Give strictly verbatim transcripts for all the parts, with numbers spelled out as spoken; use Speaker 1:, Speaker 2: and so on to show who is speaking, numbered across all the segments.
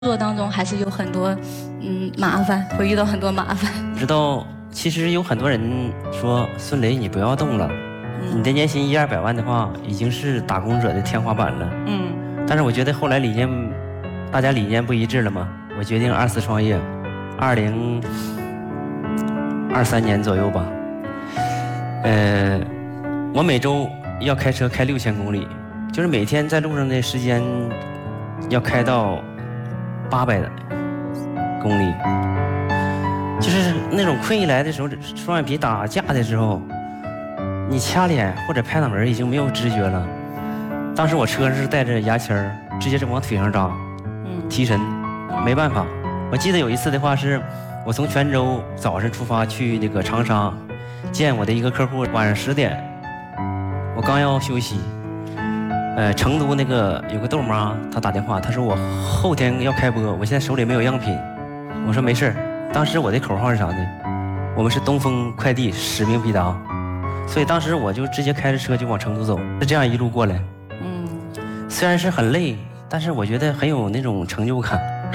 Speaker 1: 作当中还是有很多嗯麻烦，会遇到很多麻烦。
Speaker 2: 知道，其实有很多人说孙雷你不要动了，嗯、你的年薪一二百万的话，已经是打工者的天花板了。嗯，但是我觉得后来理念，大家理念不一致了嘛，我决定二次创业，二零二三年左右吧。呃，我每周要开车开六千公里，就是每天在路上的时间要开到八百公里，就是那种困意来的时候，双眼皮打架的时候，你掐脸或者拍脑门已经没有知觉了。当时我车上是带着牙签儿，直接就往腿上扎，提神，没办法。我记得有一次的话是，我从泉州早上出发去那个长沙见我的一个客户，晚上十点，我刚要休息。呃，成都那个有个豆妈，她打电话，她说我后天要开播，我现在手里没有样品。我说没事，当时我的口号是啥呢？我们是东风快递，使命必达。所以当时我就直接开着车就往成都走，就这样一路过来。嗯，虽然是很累，但是我觉得很有那种成就感。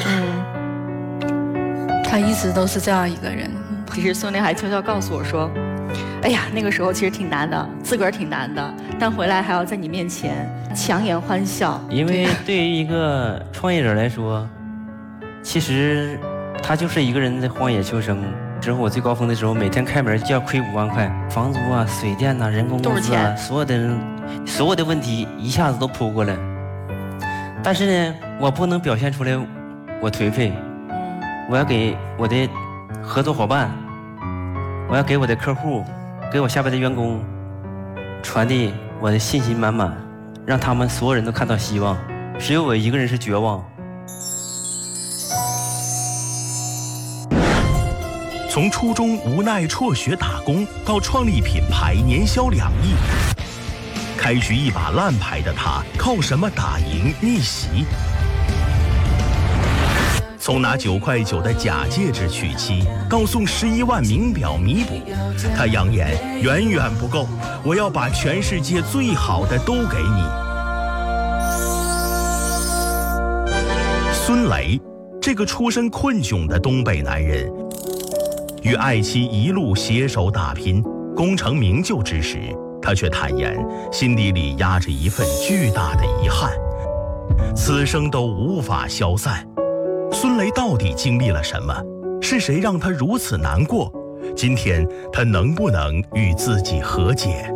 Speaker 1: 嗯，他一直都是这样一个人。
Speaker 3: 其实孙雷还悄悄告诉我说，哎呀，那个时候其实挺难的，自个儿挺难的，但回来还要在你面前强颜欢笑。
Speaker 2: 因为对于一个创业者来说，其实他就是一个人在荒野求生。之后我最高峰的时候，每天开门就要亏五万块，房租啊、水电啊、人工工资啊，所有的人、所有的问题一下子都扑过来。但是呢，我不能表现出来我颓废，我要给我的合作伙伴，我要给我的客户，给我下边的员工传递我的信心满满，让他们所有人都看到希望，只有我一个人是绝望。
Speaker 4: 从初中无奈辍学打工，到创立品牌年销两亿，开局一把烂牌的他，靠什么打赢逆袭？从拿九块九的假戒指娶妻，到送十一万名表弥补，他扬言远远不够，我要把全世界最好的都给你。孙雷，这个出身困窘的东北男人，与爱妻一路携手打拼，功成名就之时，他却坦言心底里压着一份巨大的遗憾，此生都无法消散。孙雷到底经历了什么？是谁让他如此难过？今天他能不能与自己和解？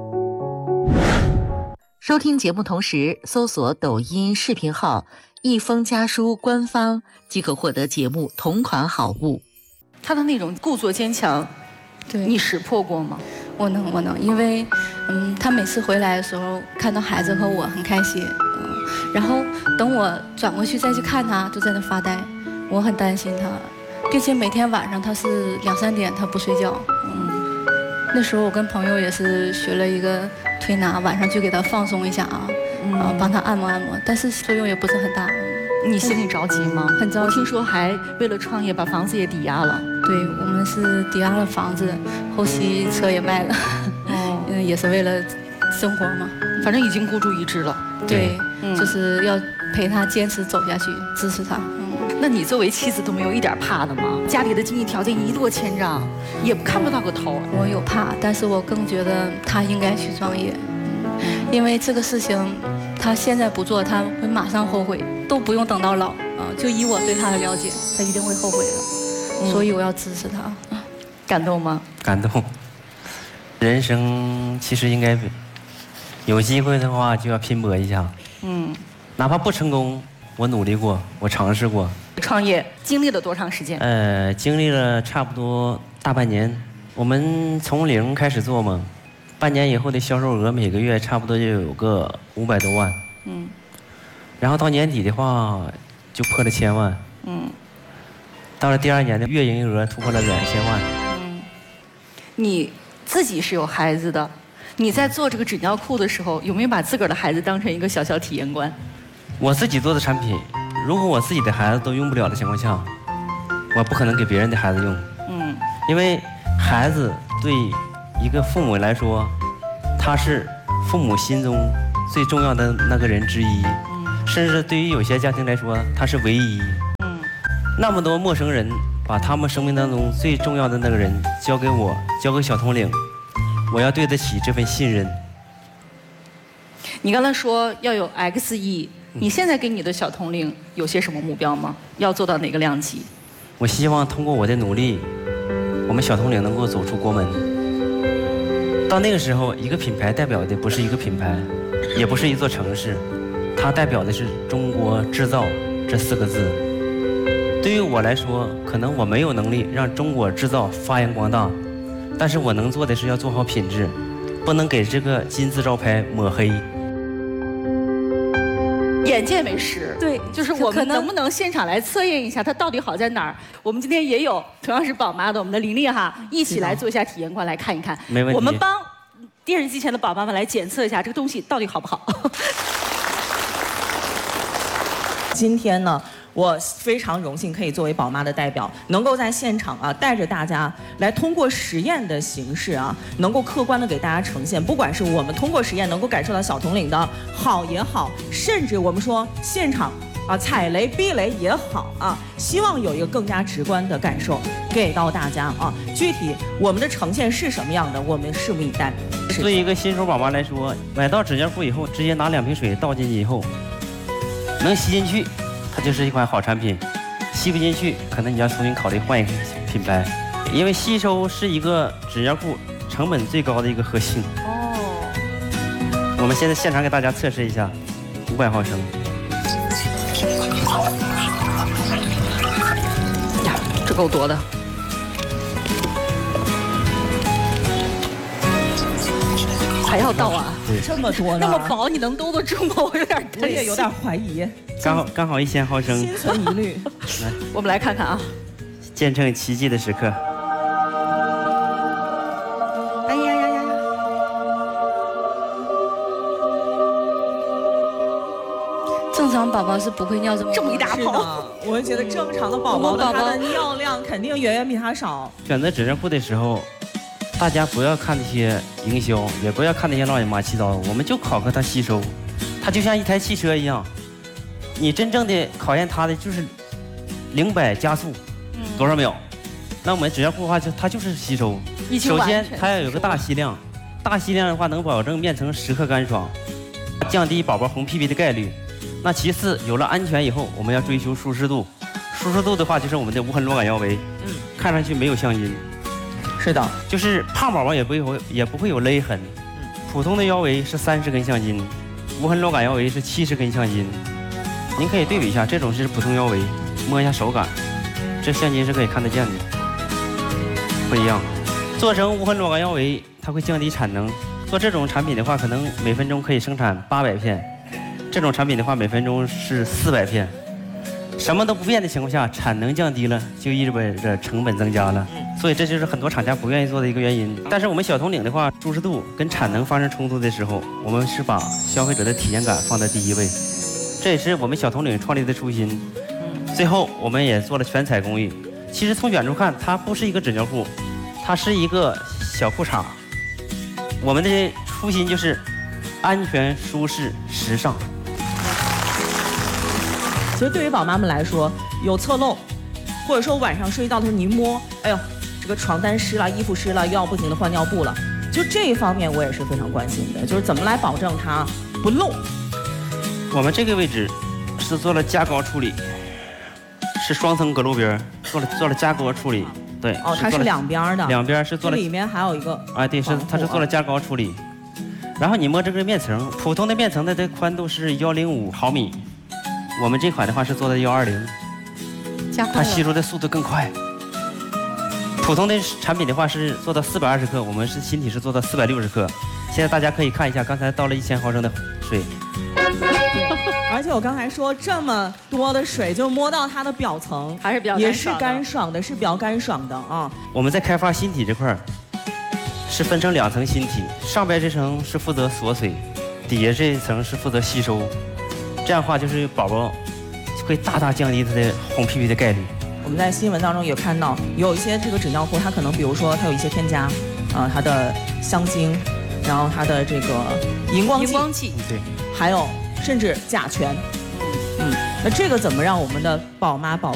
Speaker 5: 收听节目同时搜索抖音视频号一封家书官方，即可获得节目同款好物。
Speaker 3: 他的那种故作坚强，
Speaker 1: 对
Speaker 3: 你识破过吗？
Speaker 1: 我能，我能，因为嗯，他每次回来的时候看到孩子和我很开心。然后等我转过去再去看他，就在那发呆，我很担心他，并且每天晚上他是两三点他不睡觉。嗯，那时候我跟朋友也是学了一个推拿，晚上去给他放松一下啊，嗯、啊，帮他按摩按摩，但是作用也不是很大。
Speaker 3: 你心里着急吗？
Speaker 1: 很着急。
Speaker 3: 我听说还为了创业把房子也抵押了。
Speaker 1: 对，我们是抵押了房子，后期车也卖了，哦，嗯，也是为了生活嘛。
Speaker 3: 反正已经孤注一掷了。
Speaker 1: 对，嗯、就是要陪他坚持走下去，支持他。嗯，
Speaker 3: 那你作为妻子都没有一点怕的吗？家里的经济条件一落千丈，也看不到个头。
Speaker 1: 我有怕，但是我更觉得他应该去创业，嗯、因为这个事情，他现在不做，他会马上后悔，都不用等到老啊。就以我对他的了解，他一定会后悔的，嗯、所以我要支持他。
Speaker 3: 感动吗？
Speaker 2: 感动。人生其实应该有机会的话就要拼搏一下。嗯，哪怕不成功，我努力过，我尝试过。
Speaker 3: 创业经历了多长时间？
Speaker 2: 呃，经历了差不多大半年。我们从零开始做嘛，半年以后的销售额每个月差不多就有个五百多万。嗯，然后到年底的话就破了千万。嗯，到了第二年的月营业额突破了两千万。嗯，
Speaker 3: 你自己是有孩子的。你在做这个纸尿裤的时候，有没有把自个儿的孩子当成一个小小体验官？
Speaker 2: 我自己做的产品，如果我自己的孩子都用不了的情况下，我不可能给别人的孩子用。嗯，因为孩子对一个父母来说，他是父母心中最重要的那个人之一，甚至对于有些家庭来说，他是唯一。 那么多陌生人把他们生命当中最重要的那个人交给我，交给小统领，我要对得起这份信任。
Speaker 3: 你刚才说要有 X E， 你现在给你的小统领有些什么目标吗？要做到哪个量级？
Speaker 2: 我希望通过我的努力，我们小统领能够走出国门。到那个时候，一个品牌代表的不是一个品牌，也不是一座城市，它代表的是中国制造这四个字。对于我来说，可能我没有能力让中国制造发扬光大，但是我能做的是要做好品质，不能给这个金字招牌抹黑。
Speaker 3: 眼见为实，
Speaker 1: 对，
Speaker 3: 就是我们能不能现场来测验一下它到底好在哪儿？我们今天也有同样是宝妈的我们的琳琳哈，一起来做一下体验官来看一看。
Speaker 2: 没问题。
Speaker 3: 我们帮电视机前的宝妈们来检测一下这个东西到底好不好。
Speaker 6: 今天呢，我非常荣幸可以作为宝妈的代表，能够在现场啊，带着大家来通过实验的形式啊，能够客观的给大家呈现，不管是我们通过实验能够感受到小统领的好也好，甚至我们说现场啊踩雷避雷也好啊，希望有一个更加直观的感受给到大家啊。具体我们的呈现是什么样的，我们拭目以待。
Speaker 2: 对于一个新手宝妈来说，买到纸尿裤以后，直接拿两瓶水倒进去以后，能吸进去，它就是一款好产品；吸不进去，可能你要重新考虑换一个品牌，因为吸收是一个纸尿裤成本最高的一个核心。哦。我们现在现场给大家测试一下，五百毫升。
Speaker 3: 呀，这够多的。还要倒啊？
Speaker 6: 这么多呢？
Speaker 3: 那么薄，你能兜得住吗？我有点担心，
Speaker 6: 我也有点怀疑。
Speaker 2: 刚好刚好一千毫升，
Speaker 6: 心存疑虑。
Speaker 2: 来，
Speaker 3: 我们来看看啊，
Speaker 2: 见证奇迹的时刻。
Speaker 3: 哎呀呀呀！
Speaker 1: 正常宝宝是不会尿这么
Speaker 3: 这么一大泡。
Speaker 6: 我觉得正常的宝宝的他的尿量肯定远远比他少。
Speaker 2: 选择纸尿裤的时候，大家不要看那些营销，也不要看那些乱七八糟，我们就考核它吸收。它就像一台汽车一样，你真正的考验它的就是零百加速多少秒。那我们纸尿裤的话，就它就是吸收。首先它要有个大吸量，大吸量的话能保证面层时刻干爽，降低宝宝红屁屁的概率。那其次，有了安全以后，我们要追求舒适度。舒适度的话，就是我们的无痕螺杆腰围，嗯，看上去没有橡筋。
Speaker 6: 是的，
Speaker 2: 就是胖宝宝也不会也不会有勒痕。普通的腰围是三十根橡筋，无痕螺杆腰围是七十根橡筋。您可以对比一下，这种是普通腰围，摸一下手感，这橡筋是可以看得见的，不一样。做成无痕螺杆腰围，它会降低产能。做这种产品的话，可能每分钟可以生产八百片，这种产品的话，每分钟是四百片。什么都不变的情况下，产能降低了，就意味着成本增加了，所以这就是很多厂家不愿意做的一个原因。但是我们小统领的话，舒适度跟产能发生冲突的时候，我们是把消费者的体验感放在第一位，这也是我们小统领创立的初心。最后，我们也做了全彩工艺。其实从远处看，它不是一个纸尿裤，它是一个小裤衩。我们的初心就是安全、舒适、时尚。
Speaker 6: 其实对于宝妈们来说，有侧漏，或者说晚上睡觉的时候你一摸，哎呦，这个床单湿了，衣服湿了，又要不停的换尿布了，就这一方面我也是非常关心的，就是怎么来保证它不漏。
Speaker 2: 我们这个位置是做了加高处理，是双层隔露边，做了做了加高处理。对，
Speaker 6: 哦，它是两边的，
Speaker 2: 两边是做了，
Speaker 6: 里面还有一个，
Speaker 2: 哎，对，是它是做了加高处理。然后你摸这个面层，普通的面层的这宽度是幺零五毫米。我们这款的话是做的幺二零，它吸收的速度更快。普通的产品的话是做到四百二十克，我们是新体是做到四百六十克。现在大家可以看一下，刚才倒了一千毫升的水。
Speaker 6: 而且我刚才说这么多的水，就摸到它的表层，
Speaker 3: 还是比较
Speaker 6: 也是干爽的，是比较干爽的啊。
Speaker 2: 我们在开发新体这块儿是分成两层新体，上边这层是负责锁水，底下这一层是负责吸收。这样的话，就是宝宝会大大降低他的红屁屁的概率。
Speaker 6: 我们在新闻当中也看到，有一些这个纸尿裤，它可能比如说它有一些添加，啊、呃，它的香精，然后它的这个荧光剂，
Speaker 3: 荧光剂，
Speaker 2: 对，
Speaker 6: 还有甚至甲醛。嗯，那这个怎么让我们的宝妈宝